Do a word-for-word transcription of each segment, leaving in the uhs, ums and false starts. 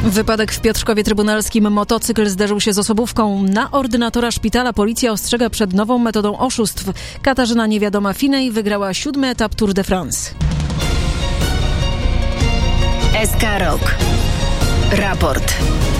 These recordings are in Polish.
Wypadek w Piotrkowie Trybunalskim. Motocykl zderzył się z osobówką. Na ordynatora szpitala policja ostrzega przed nową metodą oszustw. Katarzyna Niewiadoma-Finej wygrała siódmy etap Tour de France. S K Rok. Raport.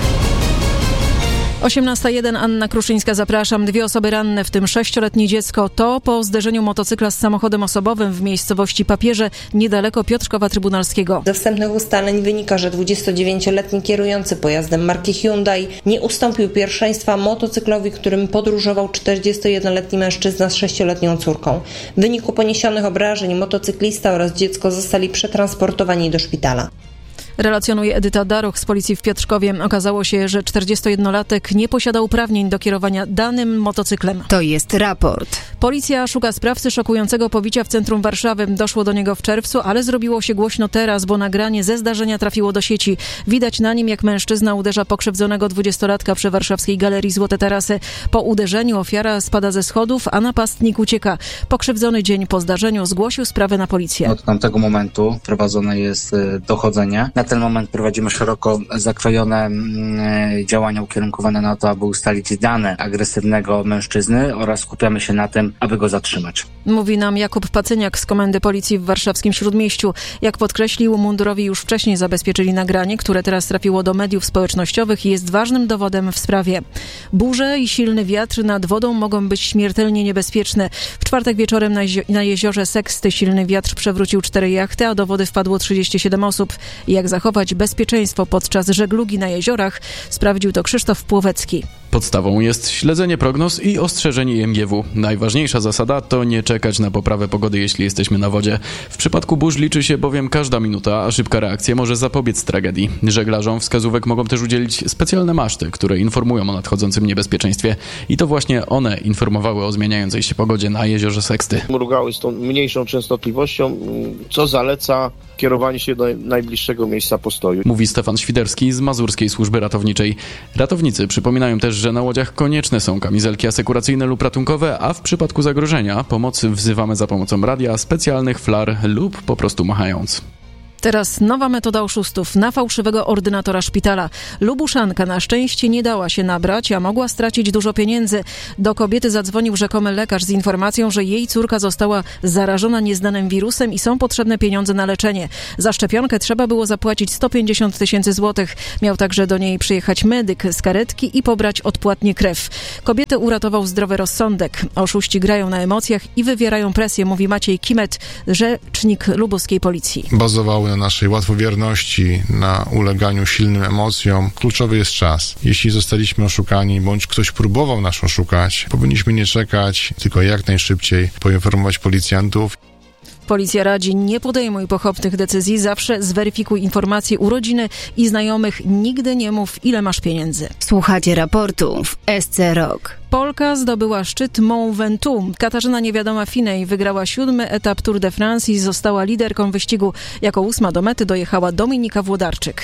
osiemnasta jeden, Anna Kruszyńska, zapraszam. Dwie osoby ranne, w tym sześcioletnie dziecko. To po zderzeniu motocykla z samochodem osobowym w miejscowości Papierze, niedaleko Piotrkowa Trybunalskiego. Ze wstępnych ustaleń wynika, że dwudziestodziewięcioletni kierujący pojazdem marki Hyundai nie ustąpił pierwszeństwa motocyklowi, którym podróżował czterdziestojednoletni mężczyzna z sześcioletnią córką. W wyniku poniesionych obrażeń motocyklista oraz dziecko zostali przetransportowani do szpitala. Relacjonuje Edyta Daroch z policji w Piotrkowie. Okazało się, że czterdziestojednolatek nie posiada uprawnień do kierowania danym motocyklem. To jest raport. Policja szuka sprawcy szokującego pobicia w centrum Warszawy. Doszło do niego w czerwcu, ale zrobiło się głośno teraz, bo nagranie ze zdarzenia trafiło do sieci. Widać na nim, jak mężczyzna uderza pokrzywdzonego dwudziestolatka przy warszawskiej Galerii Złote Tarasy. Po uderzeniu ofiara spada ze schodów, a napastnik ucieka. Pokrzywdzony dzień po zdarzeniu zgłosił sprawę na policję. Od tamtego momentu prowadzone jest dochodzenie. Na ten moment prowadzimy szeroko zakrojone działania ukierunkowane na to, aby ustalić dane agresywnego mężczyzny oraz skupiamy się na tym, aby go zatrzymać. Mówi nam Jakub Pacyniak z Komendy Policji w warszawskim Śródmieściu. Jak podkreślił, mundurowi już wcześniej zabezpieczyli nagranie, które teraz trafiło do mediów społecznościowych i jest ważnym dowodem w sprawie. Burze i silny wiatr nad wodą mogą być śmiertelnie niebezpieczne. W czwartek wieczorem na, jezi- na jeziorze Seksty silny wiatr przewrócił cztery jachty, a do wody wpadło trzydzieści siedem osób. Jak zachować bezpieczeństwo podczas żeglugi na jeziorach, sprawdził to Krzysztof Płowecki. Podstawą jest śledzenie prognoz i ostrzeżenie I M G W. Najważniejsza zasada to nie czekać na poprawę pogody, jeśli jesteśmy na wodzie. W przypadku burz liczy się bowiem każda minuta, a szybka reakcja może zapobiec tragedii. Żeglarzom wskazówek mogą też udzielić specjalne maszty, które informują o nadchodzącym niebezpieczeństwie. I to właśnie one informowały o zmieniającej się pogodzie na jeziorze Seksty. Mrugały z tą mniejszą częstotliwością, co zaleca kierowanie się do najbliższego miejsca postoju. Mówi Stefan Świderski z Mazurskiej Służby Ratowniczej. Ratownicy przypominają też, że na łodziach konieczne są kamizelki asekuracyjne lub ratunkowe, a w przypadku zagrożenia pomocy wzywamy za pomocą radia, specjalnych flar lub po prostu machając. Teraz nowa metoda oszustów na fałszywego ordynatora szpitala. Lubuszanka na szczęście nie dała się nabrać, a mogła stracić dużo pieniędzy. Do kobiety zadzwonił rzekomy lekarz z informacją, że jej córka została zarażona nieznanym wirusem i są potrzebne pieniądze na leczenie. Za szczepionkę trzeba było zapłacić sto pięćdziesiąt tysięcy złotych. Miał także do niej przyjechać medyk z karetki i pobrać odpłatnie krew. Kobietę uratował zdrowy rozsądek. Oszuści grają na emocjach i wywierają presję, mówi Maciej Kimet, rzecznik lubuskiej policji. Bazowały na naszej łatwowierności, na uleganiu silnym emocjom. Kluczowy jest czas. Jeśli zostaliśmy oszukani, bądź ktoś próbował nas oszukać, powinniśmy nie czekać, tylko jak najszybciej poinformować policjantów. Policja radzi: nie podejmuj pochopnych decyzji, zawsze zweryfikuj informacje u rodziny i znajomych, nigdy nie mów, ile masz pieniędzy. Słuchacie raportu w S C Rok. Polka zdobyła szczyt Mont Ventoux. Katarzyna Niewiadoma-Finej wygrała siódmy etap Tour de France i została liderką wyścigu. Jako ósma do mety dojechała Dominika Włodarczyk.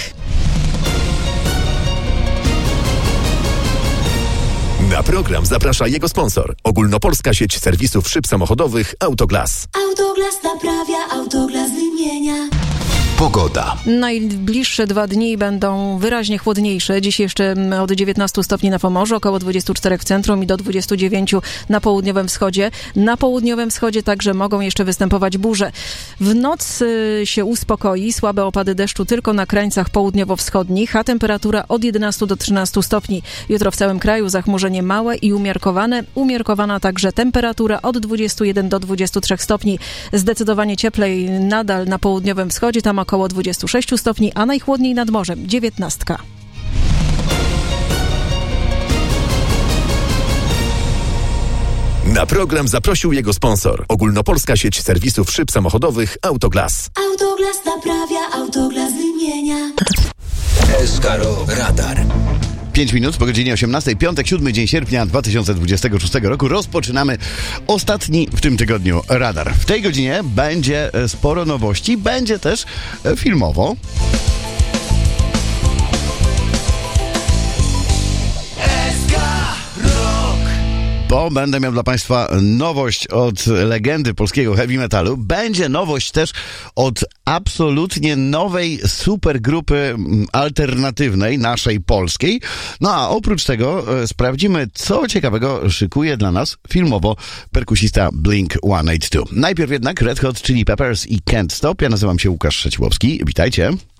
Na program zaprasza jego sponsor. Ogólnopolska sieć serwisów szyb samochodowych Autoglas. Autoglas naprawia, Autoglas wymienia. Pogoda. Najbliższe dwa dni będą wyraźnie chłodniejsze. Dziś jeszcze od dziewiętnastu stopni na Pomorzu, około dwudziestu czterech w centrum i do dwudziestu dziewięciu na południowym wschodzie. Na południowym wschodzie także mogą jeszcze występować burze. W noc się uspokoi, słabe opady deszczu tylko na krańcach południowo-wschodnich, a temperatura od jedenastu do trzynastu stopni. Jutro w całym kraju zachmurzenie małe i umiarkowane. Umiarkowana także temperatura od dwudziestu jeden do dwudziestu trzech stopni. Zdecydowanie cieplej nadal na południowym wschodzie, tam około dwudziestu sześciu stopni, a najchłodniej nad morzem dziewiętnastka. Na program zaprosił jego sponsor. Ogólnopolska sieć serwisów szyb samochodowych Autoglas. Autoglas naprawia, Autoglas wymienia. S K Rok Radar. pięć minut po godzinie osiemnastej, piątek, siódmy dzień sierpnia dwa tysiące dwudziestego szóstego roku. Rozpoczynamy ostatni w tym tygodniu radar. W tej godzinie będzie sporo nowości, będzie też filmowo. bo będę miał dla Państwa nowość od legendy polskiego heavy metalu. Będzie nowość też od absolutnie nowej supergrupy alternatywnej, naszej polskiej. No a oprócz tego e, sprawdzimy, co ciekawego szykuje dla nas filmowo perkusista Blink sto osiemdziesiąt dwa. Najpierw jednak Red Hot Chili Peppers i Can't Stop. Ja nazywam się Łukasz Szeciłowski. Witajcie.